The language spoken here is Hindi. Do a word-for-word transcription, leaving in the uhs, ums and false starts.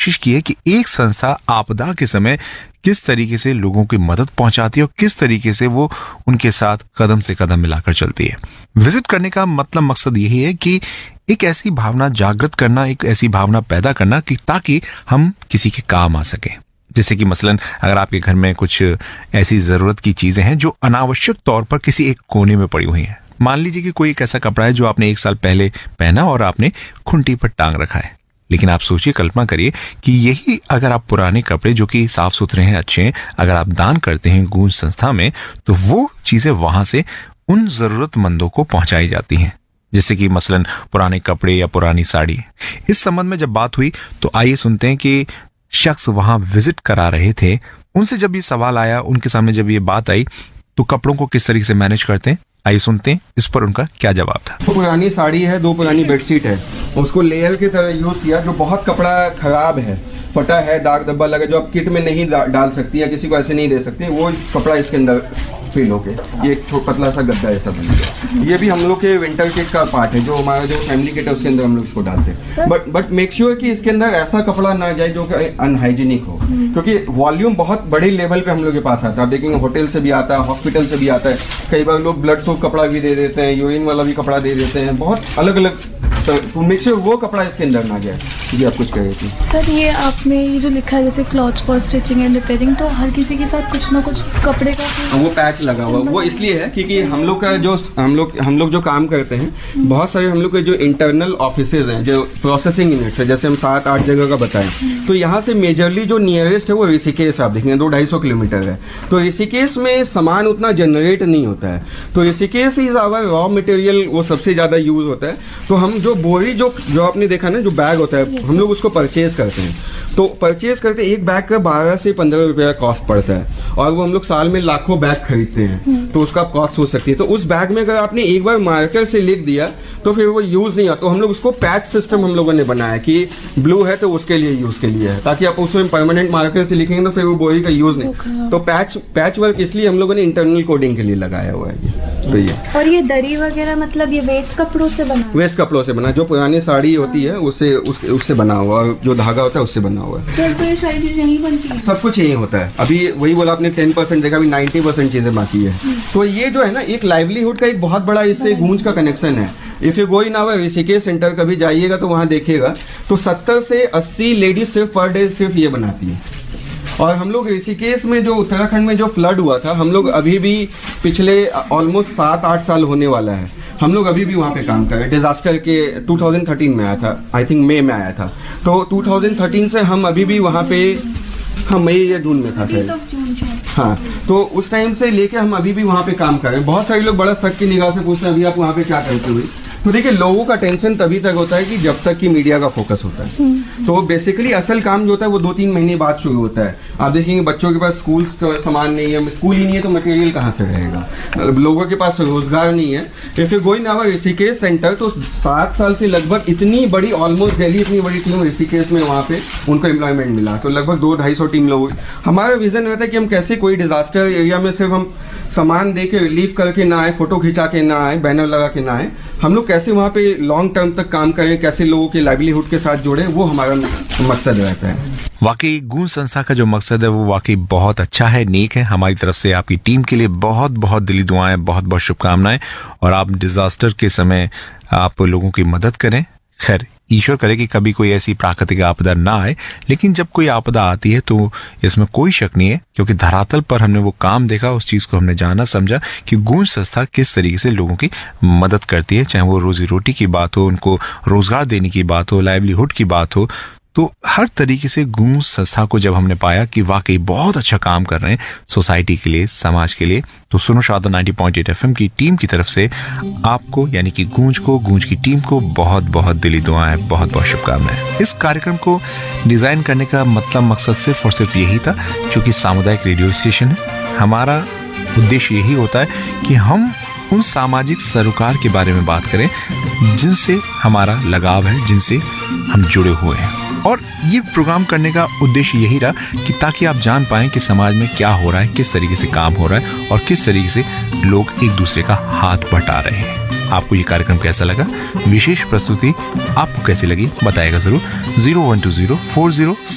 कोशिश की है कि एक संस्था आपदा के समय किस तरीके से लोगों की मदद पहुंचाती है और किस तरीके से वो उनके साथ कदम से कदम मिलाकर चलती है। विजिट करने का मतलब मकसद यही है कि एक ऐसी भावना जागृत करना, एक ऐसी भावना पैदा करना कि ताकि हम किसी के काम आ सके। जैसे कि मसलन अगर आपके घर में कुछ ऐसी जरूरत की चीजें हैं जो अनावश्यक तौर पर किसी एक कोने में पड़ी हुई हैं। मान लीजिए कि कोई एक ऐसा कपड़ा है जो आपने एक साल पहले पहना और आपने खुंटी पर टांग रखा है, लेकिन आप सोचिए, कल्पना करिए कि यही अगर आप पुराने कपड़े जो कि साफ सुथरे हैं, अच्छे हैं, अगर आप दान करते हैं गूंज संस्था में, तो वो चीजें वहां से उन जरूरतमंदों को पहुंचाई जाती हैं। जैसे कि मसलन पुराने कपड़े या पुरानी साड़ी। इस संबंध में जब बात हुई तो आइए सुनते हैं कि शख्स वहां विजिट करा रहे थे, उनसे जब ये सवाल आया, उनके सामने जब ये बात आई तो कपड़ों को किस तरीके से मैनेज करते हैं, आइए सुनते हैं इस पर उनका क्या जवाब था। तो पुरानी साड़ी है, दो पुरानी बेडशीट है, उसको लेयर की तरह यूज किया। जो बहुत कपड़ा खराब है, फटा है, दाग धब्बा लगा, जो आप किट में नहीं डाल सकती या किसी को ऐसे नहीं दे सकती, वो कपड़ा इसके अंदर फील होके ये एक पतला सा गद्दा ऐसा बन गया। ये भी हम लोग के विंटर किट का पार्ट है, जो हमारा जो फैमिली किट है उसके अंदर हम लोग इसको डालते हैं। बट बट मेक श्योर कि इसके अंदर ऐसा कपड़ा ना जाए जो कि अनहाइजीनिक हो, क्योंकि वॉल्यूम बहुत बड़े लेवल पे हम लोग के पास आता है। आप देखेंगे होटल से भी आता है, हॉस्पिटल से भी आता है, कई बार लोग ब्लड सोप कपड़ा भी दे देते हैं, यूरिन वाला भी कपड़ा दे देते हैं, बहुत अलग अलग। तो मेक श्योर वो कपड़ा इसके अंदर ना जाए। ये आप कुछ कह रही थी सर। ये आपने ये जो लिखा है जैसे clothes for stitching and repairing, तो हर किसी के साथ कुछ ना कुछ कपड़े का वो पैच लगा हुआ, वो इसलिए है क्योंकि हम लोग का जो हम लोग हम लोग जो काम करते हैं, बहुत सारे हम लोग के जो इंटरनल ऑफिसेज हैं, जो प्रोसेसिंग यूनिट्स है, जैसे हम सात आठ जगह का बताएं, तो यहाँ से मेजरली जो नियरेस्ट है वो ऋषिकेश आप देखेंगे, दो ढाई सौ किलोमीटर है। तो ऋषिकेश में सामान उतना जनरेट नहीं होता है, तो Rishikesh is our raw material, वो सबसे ज्यादा यूज होता है। तो हम जो बोरी जो जो आपने देखा ना, जो बैग होता है, हम लोग उसको परचेज करते हैं। तो परचेज करते एक बैग का बारह से पंद्रह रुपए का कॉस्ट पड़ता है, और वो हम लोग साल में लाखों बैग खरीदते हैं, तो उसका कॉस्ट हो सकती है। तो उस बैग में अगर आपने एक बार मार्कर से लिख दिया तो फिर वो यूज नहीं आता। तो हम लोग उसको पैच सिस्टम हम लोगों ने बनाया कि ब्लू है तो उसके लिए यूज के लिए है, ताकि आप उसमें परमानेंट मार्कर से लिखेंगे तो फिर वो बोरी का यूज नहीं। तो पैच पैच वर्क इसलिए हम लोगों ने इंटरनल कोडिंग के लिए लगाया हुआ है ये। तो ये और ये दरी वगैरह मतलब ये वेस्ट कपड़ों से बना वेस्ट कपड़ों से बना, जो पुरानी साड़ी होती है उससे उस, उससे बना हुआ, और जो धागा होता है उससे बना हुआ है। तो ये सारी चीजें यहीं बनती है, सब कुछ यही होता है। अभी वही बोला आपने, टेन परसेंट देखा, अभी नाइन्टी परसेंट चीजें बाकी है। तो ये जो है ना, एक लाइवलीहुड का एक बहुत बड़ा इससे गूंज का कनेक्शन है। If you go in our Rishikesh centre कभी जाइएगा तो वहां देखिएगा तो सत्तर से अस्सी लेडीज सिर्फ पर डे सिर्फ ये बनाती है। और हम लोग ऋषिकेश में जो उत्तराखंड में जो फ्लड हुआ था, हम लोग अभी भी पिछले ऑलमोस्ट सात आठ साल होने वाला है, हम लोग अभी भी वहाँ पे काम कर रहे हैं। डिजास्टर के दो हज़ार तेरह में आया था, आई थिंक मई में आया था, तो दो हज़ार तेरह से हम अभी भी वहाँ पे, हाँ मई या जून में था शायद, हाँ, तो उस टाइम से लेके हम अभी भी वहाँ पे काम कर रहे हैं। बहुत सारे लोग बड़ा शक की निगाह से पूछते हैं अभी आप वहाँ पे क्या करते हुए। तो देखिए, लोगों का टेंशन तभी तक होता है कि जब तक कि मीडिया का फोकस होता है। तो बेसिकली असल काम जो होता है वो दो तीन महीने बाद शुरू होता है। आप देखेंगे बच्चों के पास स्कूल का सामान नहीं है, स्कूल ही नहीं है तो मटेरियल कहाँ से रहेगा, लोगों के पास रोजगार नहीं है। If you go in our Rishikesh centre, तो सात साल से लगभग इतनी बड़ी, ऑलमोस्ट दिल्ली इतनी बड़ी टीम ऋषिकेश में वहाँ पे उनको एम्प्लॉयमेंट मिला। तो लगभग दो ढाई सौ टीम लोग। हमारा विजन रहता है कि हम कैसे कोई डिजास्टर एरिया में सिर्फ हम सामान दे के रिलीफ करके ना आए, फोटो खिंचा के ना आए, बैनर लगा के ना आए, हम लोग कैसे वहाँ पे लॉन्ग टर्म तक काम करें, कैसे लोगों के लाइवलीहुड के साथ जोड़ें, वो हमारा मकसद रहता है। वाकई गूंज संस्था का जो मकसद है वो वाकई बहुत अच्छा है, नेक है। हमारी तरफ से आपकी टीम के लिए बहुत बहुत दिली दुआएं, बहुत बहुत शुभकामनाएं, और आप डिजास्टर के समय आप लोगों की मदद करें। खैर, ईश्वर करे कि कभी कोई ऐसी प्राकृतिक आपदा ना आए, लेकिन जब कोई आपदा आती है तो इसमें कोई शक नहीं है, क्योंकि धरातल पर हमने वो काम देखा, उस चीज को हमने जाना समझा कि गूंज संस्था किस तरीके से लोगों की मदद करती है, चाहे वो रोजी रोटी की बात हो, उनको रोजगार देने की बात हो, लाइवलीहुड की बात हो। तो हर तरीके से गूंज संस्था को जब हमने पाया कि वाकई बहुत अच्छा काम कर रहे हैं सोसाइटी के लिए, समाज के लिए, तो सुनो शादा नब्बे पॉइंट आठ एफएम की टीम की तरफ से आपको, यानी कि गूंज को, गूंज की टीम को बहुत बहुत दिली दुआएं, बहुत बहुत शुभकामनाएं। इस कार्यक्रम को डिजाइन करने का मतलब मकसद सिर्फ और सिर्फ यही था, चूंकि सामुदायिक रेडियो स्टेशन है, हमारा उद्देश्य यही होता है कि हम उन सामाजिक सरोकार के बारे में बात करें जिनसे हमारा लगाव है, जिनसे हम जुड़े हुए हैं। और ये प्रोग्राम करने का उद्देश्य यही रहा कि ताकि आप जान पाएं कि समाज में क्या हो रहा है, किस तरीके से काम हो रहा है और किस तरीके से लोग एक दूसरे का हाथ बटा रहे हैं। आपको ये कार्यक्रम कैसा लगा, विशेष प्रस्तुति आपको कैसी लगी, बताएगा जरूर। Zero one two zero four zero